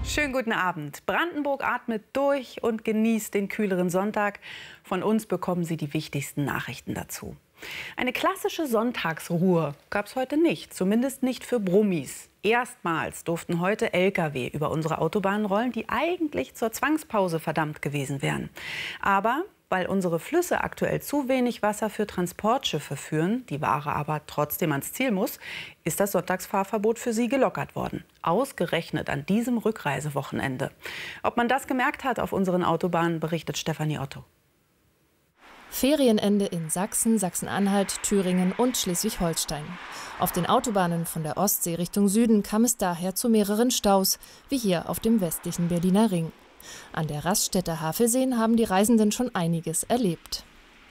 Schönen guten Abend. Brandenburg atmet durch und genießt den kühleren Sonntag. Von uns bekommen Sie die wichtigsten Nachrichten dazu. Eine klassische Sonntagsruhe gab es heute nicht, zumindest nicht für Brummis. Erstmals durften heute Lkw über unsere Autobahnen rollen, die eigentlich zur Zwangspause verdammt gewesen wären. Aber weil unsere Flüsse aktuell zu wenig Wasser für Transportschiffe führen, die Ware aber trotzdem ans Ziel muss, ist das Sonntagsfahrverbot für sie gelockert worden. Ausgerechnet an diesem Rückreisewochenende. Ob man das gemerkt hat auf unseren Autobahnen, berichtet Stefanie Otto. Ferienende in Sachsen, Sachsen-Anhalt, Thüringen und Schleswig-Holstein. Auf den Autobahnen von der Ostsee Richtung Süden kam es daher zu mehreren Staus, wie hier auf dem westlichen Berliner Ring. An der Raststätte Havelseen haben die Reisenden schon einiges erlebt.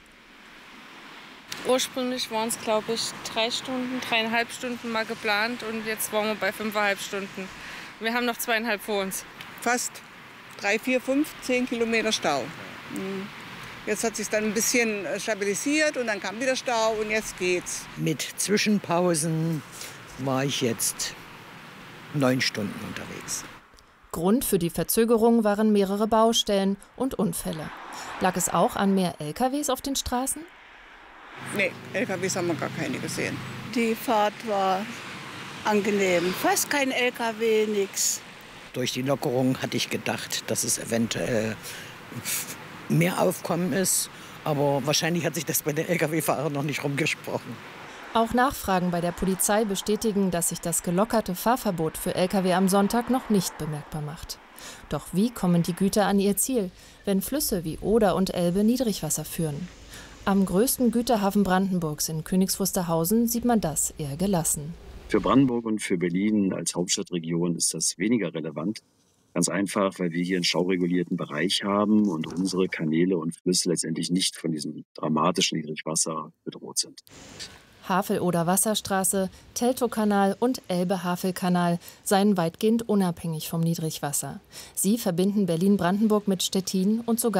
Ursprünglich waren es, glaube ich, 3,5 Stunden mal geplant und jetzt waren wir bei 5,5 Stunden. Wir haben noch 2,5 vor uns. Fast 3, 4, 5, 10 Kilometer Stau. Jetzt hat sich dann ein bisschen stabilisiert und dann kam wieder Stau und jetzt geht's. Mit Zwischenpausen war ich jetzt 9 Stunden unterwegs. Grund für die Verzögerung waren mehrere Baustellen und Unfälle. Lag es auch an mehr LKWs auf den Straßen? Nee, LKWs haben wir gar keine gesehen. Die Fahrt war angenehm. Fast kein LKW, nix. Durch die Lockerung hatte ich gedacht, dass es eventuell mehr Aufkommen ist. Aber wahrscheinlich hat sich das bei den Lkw-Fahrern noch nicht rumgesprochen. Auch Nachfragen bei der Polizei bestätigen, dass sich das gelockerte Fahrverbot für Lkw am Sonntag noch nicht bemerkbar macht. Doch wie kommen die Güter an ihr Ziel, wenn Flüsse wie Oder und Elbe Niedrigwasser führen? Am größten Güterhafen Brandenburgs in Königs Wusterhausen sieht man das eher gelassen. Für Brandenburg und für Berlin als Hauptstadtregion ist das weniger relevant. Ganz einfach, weil wir hier einen stauregulierten Bereich haben und unsere Kanäle und Flüsse letztendlich nicht von diesem dramatischen Niedrigwasser bedroht sind. Havel-Oder-Wasserstraße, Teltowkanal und Elbe-Havel-Kanal seien weitgehend unabhängig vom Niedrigwasser. Sie verbinden Berlin-Brandenburg mit Stettin und sogar